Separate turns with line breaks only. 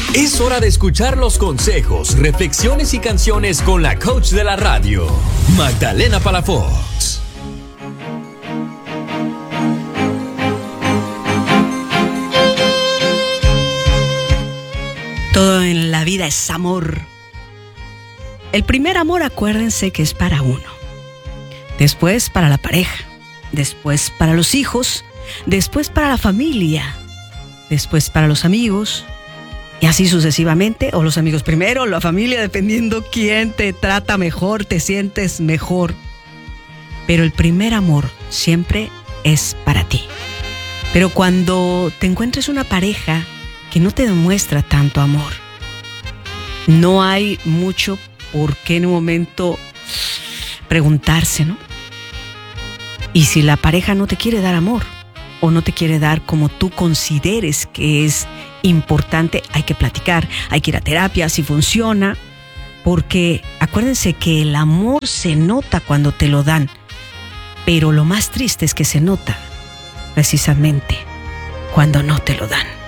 Es hora de escuchar los consejos, reflexiones y canciones con la coach de la radio, Magdalena Palafox.
Todo en la vida es amor. El primer amor, acuérdense que es para uno. Después para la pareja. Después para los hijos. Después para la familia. Después para los amigos. Y así sucesivamente. O los amigos primero, o la familia, dependiendo quién te trata mejor, te sientes mejor. Pero el primer amor siempre es para ti. Pero cuando te encuentres una pareja que no te demuestra tanto amor, no hay mucho por qué en un momento preguntarse, ¿no? Y si la pareja no te quiere dar amor o no te quiere dar como tú consideres que es importante, hay que platicar, hay que ir a terapia si funciona, porque acuérdense que el amor se nota cuando te lo dan, pero lo más triste es que se nota precisamente cuando no te lo dan.